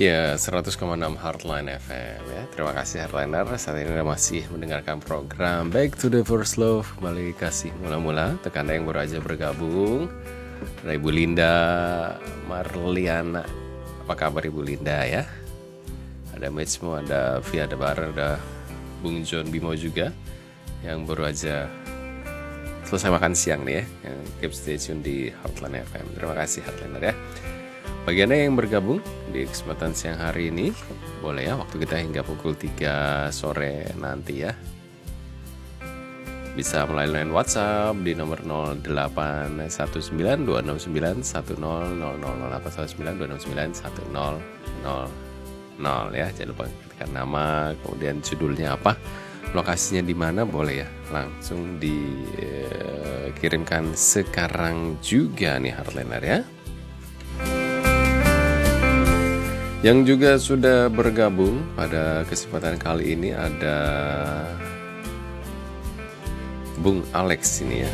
Ya, 100,6 Heartline FM ya. Terima kasih Heartliner. Saat ini masih mendengarkan program Back to the First Love. Kembali kasih mula-mula. Untuk Anda yang baru aja bergabung, ada Ibu Linda Marliana. Apa kabar Ibu Linda ya? Ada Metsmo, ada Via, ada Bar, ada Bung John Bimo juga yang baru aja selesai makan siang nih ya. Yang keep stay tune di Heartline FM. Terima kasih Heartliner ya. Bagi Anda yang bergabung di kesempatan siang hari ini, boleh ya waktu kita hingga pukul 3 sore nanti ya. Bisa melalui WhatsApp di nomor 0819291000 ya. Jangan lupa ketikkan nama, kemudian judulnya apa, lokasinya di mana, boleh ya. Langsung dikirimkan sekarang juga nih Heartliner ya. Yang juga sudah bergabung pada kesempatan kali ini ada Bung Alex ini ya.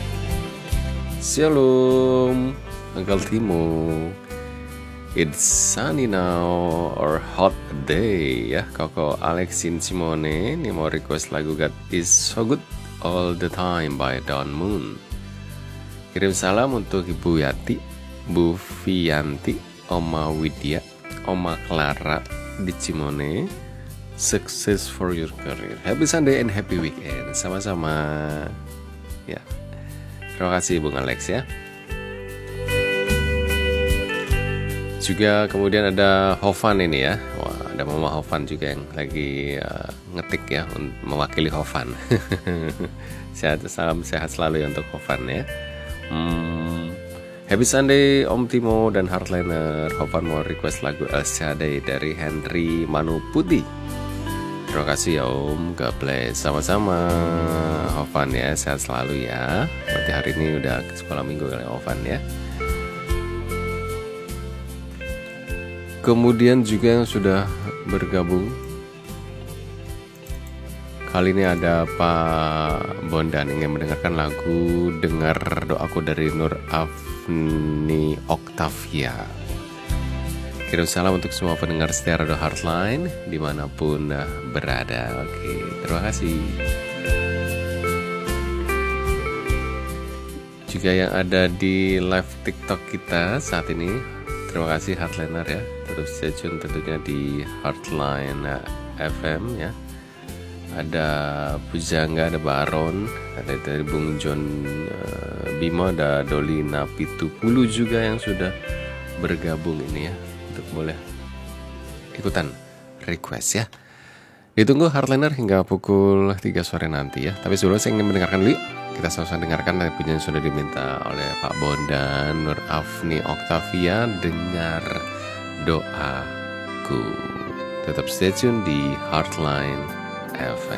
Shalom, Uncle Timo. It's sunny now or hot day ya. Koko Alexin Simone ini mau request lagu God is so good all the time by Dawn Moon. Kirim salam untuk Ibu Yati, Bu Fianti, Oma Widya, Oma Clara di Cimone. Success for your career. Happy Sunday and happy weekend. Sama-sama. Ya. Terima kasih Bung Alex ya. Juga kemudian ada Hovan ini ya. Wah, ada Mama Hovan juga yang lagi ngetik ya, mewakili Hovan. Salam sehat selalu ya untuk Hovan ya. Happy Sunday Om Timo dan Heartliner. Hovan mau request lagu El Shaddai dari Henry Manu Putih. Terima kasih ya Om, God bless. Sama-sama Hovan ya, sehat selalu ya. Berarti hari ini udah ke sekolah minggu kali Hovan ya. Kemudian juga yang sudah bergabung kali ini ada Pak Bondan ingin mendengarkan lagu Dengar Doaku dari Nur Afni Octavia. Kirim salam untuk semua pendengar setia Radio Heartline dimanapun berada. Oke, terima kasih. Juga yang ada di live TikTok kita saat ini, terima kasih Heartliner ya. Terus stay tune tentunya di Heartline FM ya. Ada Pujangga, ada Baron, ada dari Bung John Bimo, ada Dolina Pitupulu juga yang sudah bergabung ini ya, untuk boleh ikutan request ya. Ditunggu Heartliner hingga pukul 3 sore nanti ya. Tapi sebelumnya saya ingin mendengarkan dulu, kita sama-sama dengarkan lagu yang sudah diminta oleh Pak Bondan, Nur Afni Octavia, Dengar Doaku. Tetap stay tune di Heartline FM.